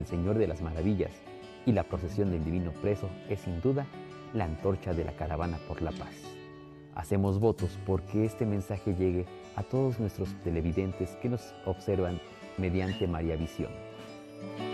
el Señor de las Maravillas y la procesión del Divino Preso es sin duda la antorcha de la caravana por la paz. Hacemos votos porque este mensaje llegue a todos nuestros televidentes que nos observan mediante María Visión.